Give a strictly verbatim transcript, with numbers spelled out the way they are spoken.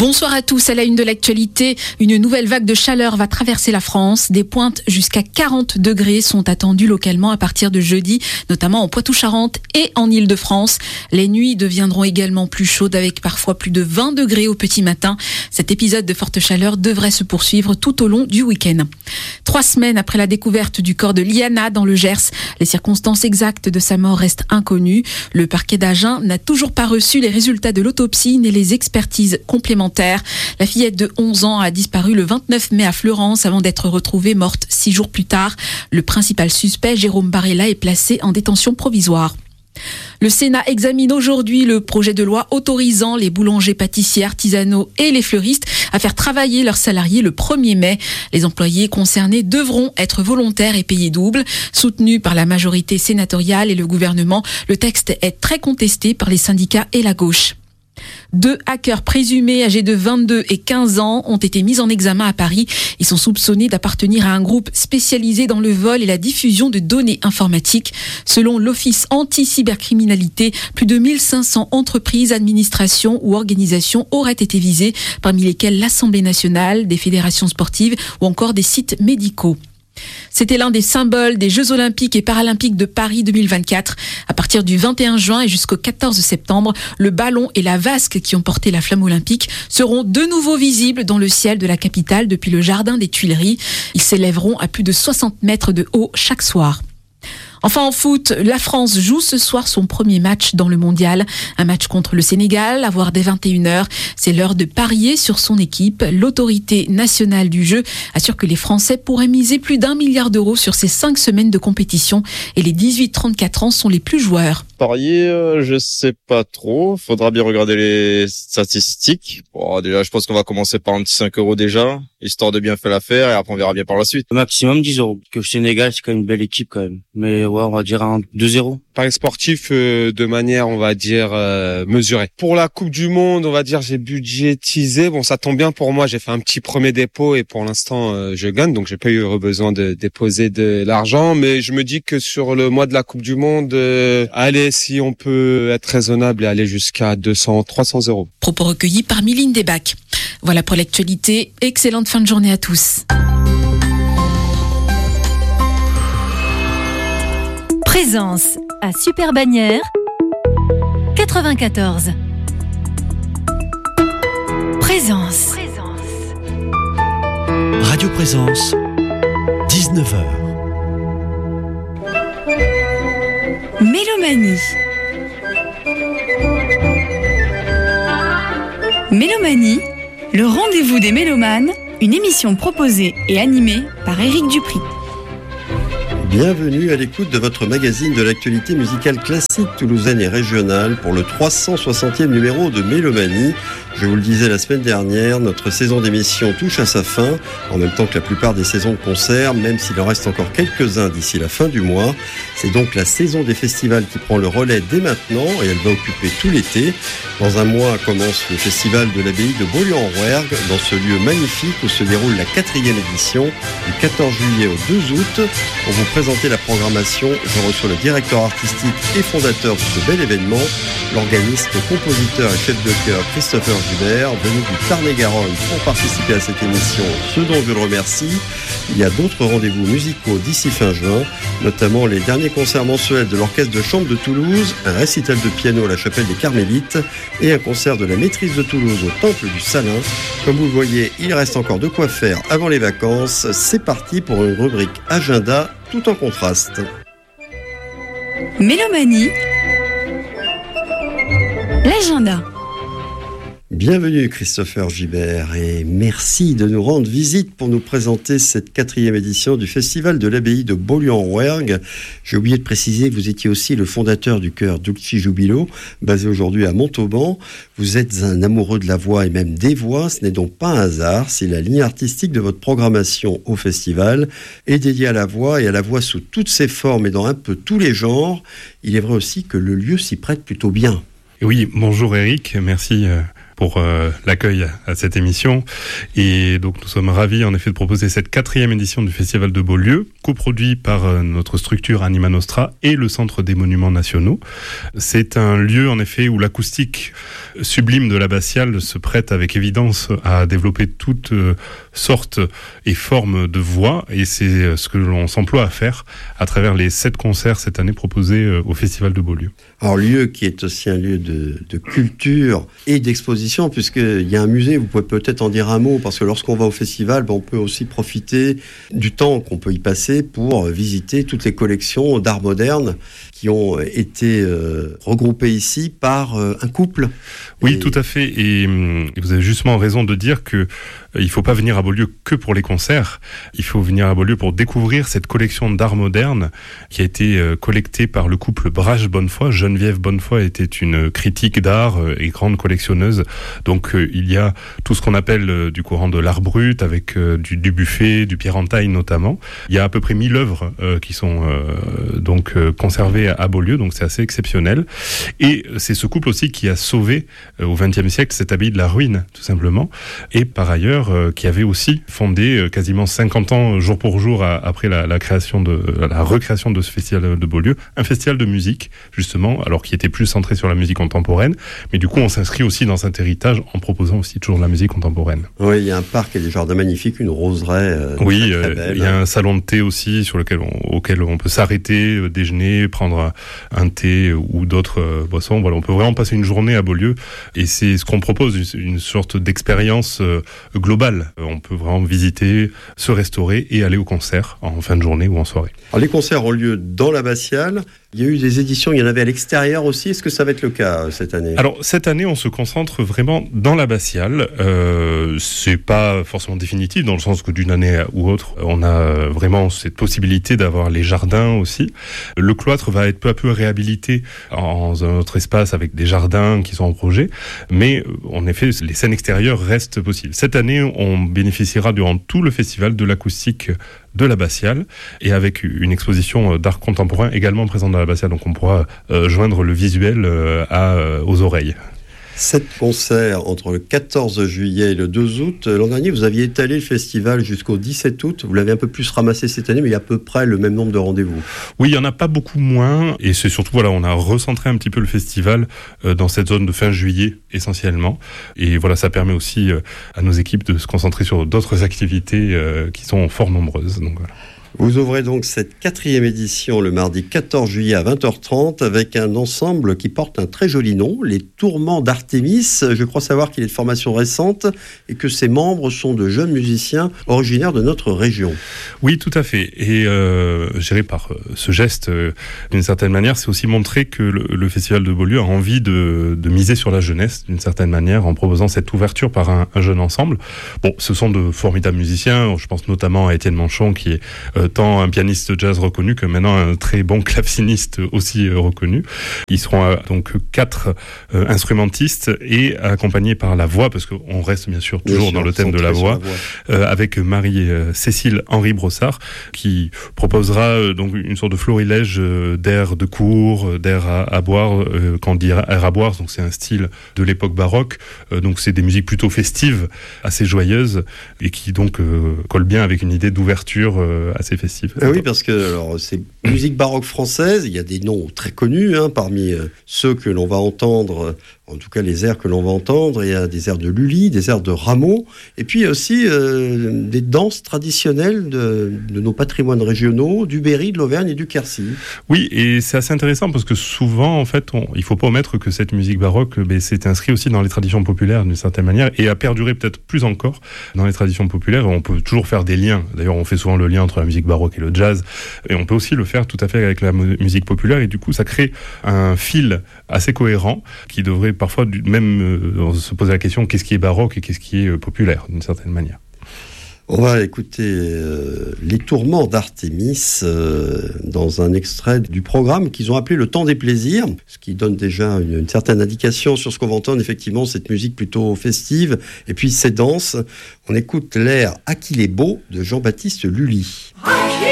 Bonsoir à tous. À la une de l'actualité, une nouvelle vague de chaleur va traverser la France. Des pointes jusqu'à quarante degrés sont attendues localement à partir de jeudi, notamment en Poitou-Charentes et en Île-de-France. Les nuits deviendront également plus chaudes avec parfois plus de vingt degrés au petit matin. Cet épisode de forte chaleur devrait se poursuivre tout au long du week-end. Trois semaines après la découverte du corps de Liana dans le Gers, les circonstances exactes de sa mort restent inconnues. Le parquet d'Agen n'a toujours pas reçu les résultats de l'autopsie ni les expertises complémentaires. La fillette de onze ans a disparu le vingt-neuf mai à Fleurance avant d'être retrouvée morte six jours plus tard. Le principal suspect, Jérôme Barella, est placé en détention provisoire. Le Sénat examine aujourd'hui le projet de loi autorisant les boulangers, pâtissiers, artisanaux et les fleuristes à faire travailler leurs salariés le premier mai. Les employés concernés devront être volontaires et payer double. Soutenu par la majorité sénatoriale et le gouvernement, le texte est très contesté par les syndicats et la gauche. Deux hackers présumés âgés de vingt-deux et quinze ans ont été mis en examen à Paris. Ils sont soupçonnés d'appartenir à un groupe spécialisé dans le vol et la diffusion de données informatiques. Selon l'Office anti-cybercriminalité, plus de mille cinq cents entreprises, administrations ou organisations auraient été visées, parmi lesquelles l'Assemblée nationale, des fédérations sportives ou encore des sites médicaux. C'était l'un des symboles des Jeux Olympiques et Paralympiques de Paris deux mille vingt-quatre. À partir du vingt et un juin et jusqu'au quatorze septembre, le ballon et la vasque qui ont porté la flamme olympique seront de nouveau visibles dans le ciel de la capitale depuis le jardin des Tuileries. Ils s'élèveront à plus de soixante mètres de haut chaque soir. Enfin en foot, la France joue ce soir son premier match dans le mondial. Un match contre le Sénégal, à voir dès vingt et une heures. C'est l'heure de parier sur son équipe. L'autorité nationale du jeu assure que les Français pourraient miser plus d'un milliard d'euros sur ces cinq semaines de compétition. Et les dix-huit trente-quatre ans sont les plus joueurs. Parier, euh, je sais pas trop. Faudra bien regarder les statistiques. Bon, déjà, je pense qu'on va commencer par un petit cinq euros déjà, histoire de bien faire l'affaire, et après on verra bien par la suite. Au maximum dix euros. Que le Sénégal, c'est quand même une belle équipe quand même. Mais ouais, on va dire un deux zéro. Paris sportif euh, de manière, on va dire, euh, mesurée. Pour la Coupe du Monde, on va dire, j'ai budgétisé. Bon, ça tombe bien pour moi. J'ai fait un petit premier dépôt et pour l'instant, euh, je gagne. Donc, j'ai pas eu besoin de déposer de l'argent. Mais je me dis que sur le mois de la Coupe du Monde, euh, allez, si on peut être raisonnable et aller jusqu'à deux cents, trois cents euros. Propos recueillis par Miline Desbacs. Voilà pour l'actualité. Excellente fin de journée à tous. Présence à Super Bagnères quatre-vingt-quatorze. Présence. Radio Présence, dix-neuf heures. Mélomanie. Mélomanie, le rendez-vous des mélomanes, une émission proposée et animée par Éric Dupri. Bienvenue à l'écoute de votre magazine de l'actualité musicale classique toulousaine et régionale pour le trois cent soixantième numéro de Mélomanie. Je vous le disais la semaine dernière, notre saison d'émission touche à sa fin, en même temps que la plupart des saisons de concerts, même s'il en reste encore quelques-uns d'ici la fin du mois. C'est donc la saison des festivals qui prend le relais dès maintenant et elle va occuper tout l'été. Dans un mois commence le festival de l'abbaye de Beaulieu-en-Rouergue, dans ce lieu magnifique où se déroule la quatrième édition, du quatorze juillet au deux août. Pour vous présenter la programmation, je reçois le directeur artistique et fondateur de ce bel événement, l'organiste, compositeur et chef de chœur Christopher Gibert, venu du Tarn-et-Garonne pour participer à cette émission, ce dont je le remercie. Il y a d'autres rendez-vous musicaux d'ici fin juin, notamment les derniers concerts mensuels de l'Orchestre de Chambre de Toulouse, un récital de piano à la Chapelle des Carmélites et un concert de la Maîtrise de Toulouse au Temple du Salin. Comme vous le voyez, il reste encore de quoi faire avant les vacances. C'est parti pour une rubrique agenda tout en contraste. Mélomanie, l'agenda. Bienvenue Christopher Gibert et merci de nous rendre visite pour nous présenter cette quatrième édition du Festival de l'abbaye de Beaulieu-en-Rouergue. J'ai oublié de préciser que vous étiez aussi le fondateur du chœur Dulci Jubilo, basé aujourd'hui à Montauban. Vous êtes un amoureux de la voix et même des voix, ce n'est donc pas un hasard, c'est la ligne artistique de votre programmation au festival est dédiée à la voix et à la voix sous toutes ses formes et dans un peu tous les genres. Il est vrai aussi que le lieu s'y prête plutôt bien. Oui, bonjour Eric, merci pour euh, l'accueil à cette émission. Et donc nous sommes ravis en effet de proposer cette quatrième édition du Festival de Beaulieu, coproduit par euh, notre structure Anima Nostra et le Centre des Monuments Nationaux. C'est un lieu en effet où l'acoustique sublime de l'abbatiale se prête avec évidence à développer toutes euh, sortes et formes de voix, et c'est ce que l'on s'emploie à faire à travers les sept concerts cette année proposés euh, au Festival de Beaulieu. Alors, lieu qui est aussi un lieu de, de culture et d'exposition, puisqu'il y a un musée, vous pouvez peut-être en dire un mot, parce que lorsqu'on va au festival, ben, on peut aussi profiter du temps qu'on peut y passer pour visiter toutes les collections d'art moderne qui ont été euh, regroupées ici par euh, un couple. Oui, et... tout à fait. Et, et vous avez justement raison de dire que euh, il ne faut pas venir à Beaulieu que pour les concerts. Il faut venir à Beaulieu pour découvrir cette collection d'art moderne qui a été euh, collectée par le couple Brache-Bonnefoy. Geneviève Bonnefoy était une critique d'art euh, et grande collectionneuse. Donc euh, il y a tout ce qu'on appelle euh, du courant de l'art brut, avec euh, du, du Buffet, du Pierre Entaille notamment. Il y a à peu près mille œuvres euh, qui sont euh, donc euh, conservées à Beaulieu, donc c'est assez exceptionnel. Et c'est ce couple aussi qui a sauvé euh, au vingtième siècle cette abbaye de la ruine, tout simplement. Et par ailleurs, euh, qui avait aussi fondé euh, quasiment cinquante ans, jour pour jour, à, après la, la création de la recréation de ce festival de Beaulieu, un festival de musique, justement, alors qui était plus centré sur la musique contemporaine. Mais du coup, on s'inscrit aussi dans cet héritage en proposant aussi toujours de la musique contemporaine. Oui, il y a un parc et des jardins magnifiques, une roseraie euh, oui, très, très euh, belle. Il y a un salon de thé aussi sur lequel on, auquel on peut s'arrêter, euh, déjeuner, prendre un, un thé ou d'autres euh, boissons. Voilà, on peut vraiment passer une journée à Beaulieu et c'est ce qu'on propose, une, une sorte d'expérience euh, globale. Euh, on peut vraiment visiter, se restaurer et aller au concert en fin de journée ou en soirée. Alors, les concerts ont lieu dans l'abbatiale. Il y a eu des éditions, il y en avait à l'extérieur aussi. Est-ce que ça va être le cas euh, cette année ? Alors, cette année, on se concentre vraiment dans l'abbatiale. Euh, c'est pas forcément définitif, dans le sens que d'une année ou autre, on a vraiment cette possibilité d'avoir les jardins aussi. Le cloître va être peu à peu réhabilité en un autre espace avec des jardins qui sont en projet. Mais, en effet, les scènes extérieures restent possibles. Cette année, on bénéficiera durant tout le festival de l'acoustique de l'abbatiale et avec une exposition d'art contemporain également présente dans l'abbatiale, donc on pourra euh, joindre le visuel euh, à, euh, aux oreilles. Sept concerts entre le quatorze juillet et le deux août. L'an dernier, vous aviez étalé le festival jusqu'au dix-sept août. Vous l'avez un peu plus ramassé cette année, mais il y a à peu près le même nombre de rendez-vous. Oui, il n'y en a pas beaucoup moins. Et c'est surtout, voilà, on a recentré un petit peu le festival euh, dans cette zone de fin juillet, essentiellement. Et voilà, ça permet aussi euh, à nos équipes de se concentrer sur d'autres activités euh, qui sont fort nombreuses. Donc voilà. Vous ouvrez donc cette quatrième édition le mardi quatorze juillet à vingt heures trente avec un ensemble qui porte un très joli nom, les Tourments d'Artémis. Je crois savoir qu'il est de formation récente et que ses membres sont de jeunes musiciens originaires de notre région. Oui, tout à fait. Et euh, géré par euh, ce geste, euh, d'une certaine manière, c'est aussi montrer que le, le Festival de Beaulieu a envie de, de miser sur la jeunesse, d'une certaine manière, en proposant cette ouverture par un, un jeune ensemble. Bon, ce sont de formidables musiciens. Je pense notamment à Étienne Manchon, qui est euh, tant un pianiste jazz reconnu que maintenant un très bon claveciniste aussi euh, reconnu. Ils seront euh, donc quatre euh, instrumentistes et accompagnés par la voix, parce qu'on reste bien sûr toujours bien sûr, dans le thème de la voix, la voix. Euh, avec Marie-Cécile Henri Brossard, qui proposera euh, donc une sorte de florilège euh, d'air de cour, d'air à, à boire. Euh, quand on dit air à boire, donc c'est un style de l'époque baroque, euh, donc c'est des musiques plutôt festives, assez joyeuses, et qui donc euh, collent bien avec une idée d'ouverture euh, assez festive. Ah oui, parce que alors, c'est musique baroque française, il y a des noms très connus, hein, parmi euh, ceux que l'on va entendre, euh, en tout cas les airs que l'on va entendre, il y a des airs de Lully, des airs de Rameau, et puis aussi euh, des danses traditionnelles de, de nos patrimoines régionaux, du Berry, de l'Auvergne et du Quercy. Oui, et c'est assez intéressant parce que souvent, en fait, on, il ne faut pas omettre que cette musique baroque ben, s'est inscrite aussi dans les traditions populaires d'une certaine manière et a perduré peut-être plus encore dans les traditions populaires. On peut toujours faire des liens. D'ailleurs, on fait souvent le lien entre la musique baroque et le jazz, et on peut aussi le faire tout à fait avec la musique populaire, et du coup, ça crée un fil assez cohérent qui devrait parfois même euh, se poser la question qu'est-ce qui est baroque et qu'est-ce qui est euh, populaire d'une certaine manière. On va écouter euh, les Tourments d'Artémis euh, dans un extrait du programme qu'ils ont appelé Le Temps des Plaisirs, ce qui donne déjà une, une certaine indication sur ce qu'on va entendre, effectivement, cette musique plutôt festive, et puis ces danses. On écoute l'air « Achille est beau » de Jean-Baptiste Lully.